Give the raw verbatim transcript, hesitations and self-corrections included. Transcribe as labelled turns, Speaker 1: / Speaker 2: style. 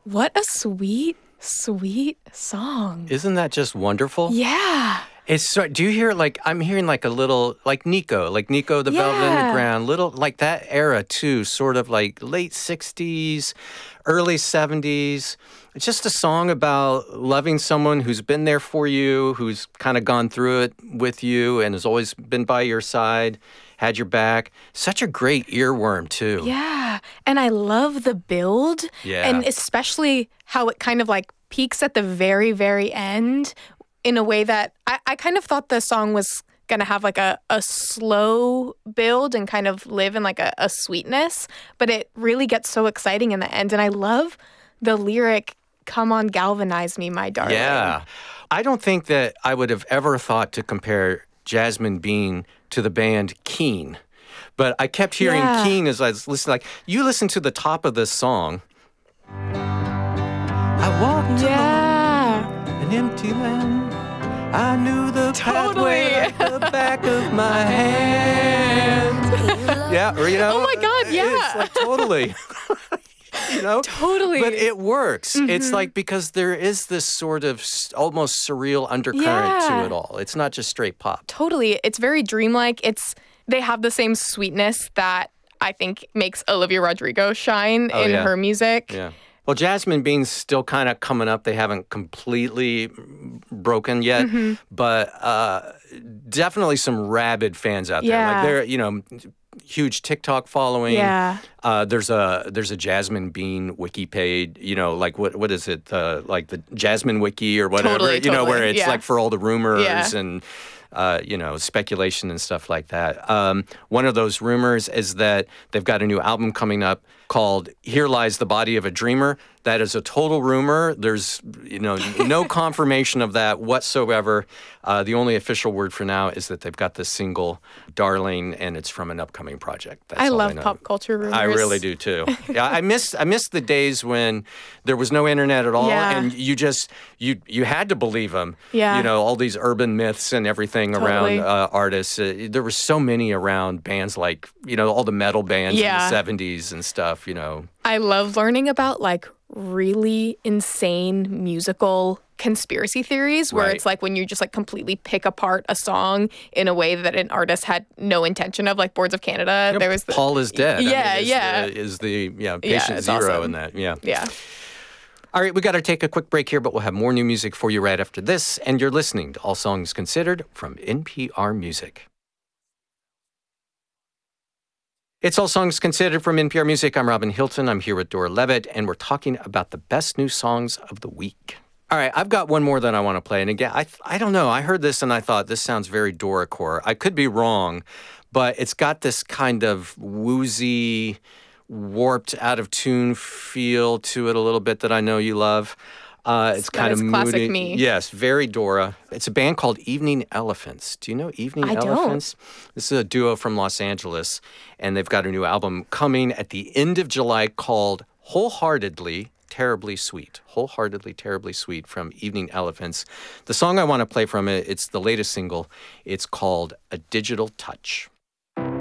Speaker 1: What a sweet, sweet song.
Speaker 2: Isn't that just wonderful?
Speaker 1: Yeah.
Speaker 2: It's so, do you hear like, I'm hearing like a little, like Nico, like Nico the Velvet
Speaker 1: Yeah.
Speaker 2: Underground, little, like that era too, sort of like late sixties, early seventies. It's just a song about loving someone who's been there for you, who's kind of gone through it with you and has always been by your side, had your back. Such a great earworm too.
Speaker 1: Yeah. And I love the build.
Speaker 2: Yeah.
Speaker 1: And especially how it kind of like peaks at the very, very end in a way that I, I kind of thought the song was going to have like a, a slow build and kind of live in like a, a sweetness. But it really gets so exciting in the end. And I love the lyric, "Come on, galvanize me, my darling."
Speaker 2: Yeah. I don't think that I would have ever thought to compare Jasmine Bean to the band Keane. But I kept hearing
Speaker 1: Yeah.
Speaker 2: Keane as I was listening. Like, you listen to the top of this song. I walked
Speaker 1: Yeah.
Speaker 2: along an empty land. I knew the
Speaker 1: Totally.
Speaker 2: pathway at the back of my hand. Yeah, or, you know.
Speaker 1: Oh my God, yeah.
Speaker 2: It's like totally. You know?
Speaker 1: Totally.
Speaker 2: But it works.
Speaker 1: Mm-hmm.
Speaker 2: It's like, because there is this sort of s- almost surreal undercurrent
Speaker 1: Yeah.
Speaker 2: to it all. It's not just straight pop.
Speaker 1: Totally. It's very dreamlike. It's they have the same sweetness that I think makes Olivia Rodrigo shine
Speaker 2: Oh,
Speaker 1: in
Speaker 2: yeah.
Speaker 1: her music.
Speaker 2: Yeah. Well, Jasmine Bean's still kind of coming up. They haven't completely broken yet,
Speaker 1: Mm-hmm.
Speaker 2: but uh, definitely some rabid fans out there.
Speaker 1: Yeah.
Speaker 2: Like, they're, you know, huge TikTok following.
Speaker 1: Yeah.
Speaker 2: Uh, there's a there's a Jasmine Bean wiki page. You know, like what what is it? Uh, like the Jasmine Wiki or whatever.
Speaker 1: Totally,
Speaker 2: you know, where
Speaker 1: totally,
Speaker 2: it's
Speaker 1: yeah.
Speaker 2: like for all the rumors
Speaker 1: Yeah.
Speaker 2: and. Uh, you know, speculation and stuff like that. Um, one of those rumors is that they've got a new album coming up called "Here Lies the Body of a Dreamer." That is a total rumor. There's, you know, no confirmation of that whatsoever. Uh, the only official word for now is that they've got this single, "Darling," and it's from an upcoming project. That's
Speaker 1: I
Speaker 2: all
Speaker 1: love
Speaker 2: know.
Speaker 1: pop culture rumors.
Speaker 2: I really do too. Yeah, I miss I miss the days when there was no internet at all,
Speaker 1: Yeah.
Speaker 2: and you just you you had to believe them.
Speaker 1: Yeah.
Speaker 2: You know, all these urban myths and everything
Speaker 1: Totally.
Speaker 2: around uh, artists. Uh, there were so many around bands like, you know, all the metal bands
Speaker 1: Yeah.
Speaker 2: in the seventies and stuff. You know.
Speaker 1: I love learning about like really insane musical conspiracy theories where
Speaker 2: Right.
Speaker 1: it's like when you just like completely pick apart a song in a way that an artist had no intention of, like Boards of Canada.
Speaker 2: Yep,
Speaker 1: there was the,
Speaker 2: Paul is dead. I mean,
Speaker 1: Yeah,
Speaker 2: is
Speaker 1: yeah.
Speaker 2: The, is the yeah
Speaker 1: Yeah,
Speaker 2: patient
Speaker 1: it's
Speaker 2: zero
Speaker 1: awesome.
Speaker 2: in that? Yeah.
Speaker 1: Yeah.
Speaker 2: All right, we got to take a quick break here, but we'll have more new music for you right after this. And you're listening to All Songs Considered from N P R Music. It's All Songs Considered from N P R Music. I'm Robin Hilton. I'm here with Dora Levitt, and we're talking about the best new songs of the week. All right, I've got one more that I want to play. And again, I I don't know. I heard this and I thought this sounds very Dora-core. I could be wrong, but it's got this kind of woozy, warped, out of tune feel to it a little bit that I know you love. Uh, it's
Speaker 1: That
Speaker 2: kind
Speaker 1: is
Speaker 2: of
Speaker 1: classic
Speaker 2: moody.
Speaker 1: me.
Speaker 2: Yes, very Dora. It's a band called Evening Elephants. Do you know Evening
Speaker 1: I don't.
Speaker 2: Elephants? This is a duo from Los Angeles, and they've got a new album coming at the end of July called Wholeheartedly Terribly Sweet. Wholeheartedly Terribly Sweet from Evening Elephants. The song I want to play from it, it's the latest single. It's called A Digital Touch.